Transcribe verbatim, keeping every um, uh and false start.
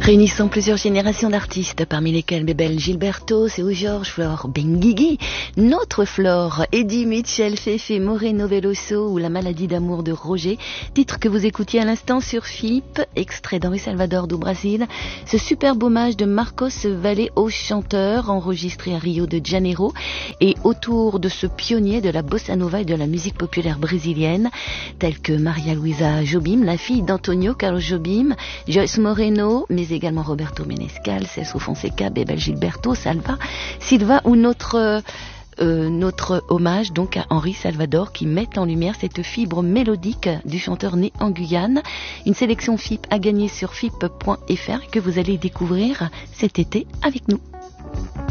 Réunissant plusieurs générations d'artistes, parmi lesquels Bebel Gilberto, Seu George, Flore Benguigui, notre Flore, Eddie Mitchell, Fefe Moreno Veloso ou La maladie d'amour de Roger, titre que vous écoutiez à l'instant sur F I P, extrait d'Henri Salvador do Brasil, ce superbe hommage de Marcos Valle au chanteur, enregistré à Rio de Janeiro, et autour de ce pionnier de la bossa nova et de la musique populaire brésilienne, tels que Maria Luisa Jobim, la fille d'Antonio Carlos Jobim, Joyce Moreno, mais également Roberto Menescal, Celso Fonseca, Bebel Gilberto, Salva, Silva ou notre, euh, notre hommage donc à Henri Salvador qui met en lumière cette fibre mélodique du chanteur né en Guyane. Une sélection F I P à gagner sur F I P point F R que vous allez découvrir cet été avec nous.